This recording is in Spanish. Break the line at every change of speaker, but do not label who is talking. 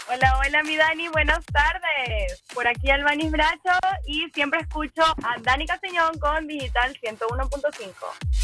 Hola, hola, mi Dani, buenas tardes. Por aquí Albanis Bracho y siempre escucho a Dani Castellón con Digital 101.5.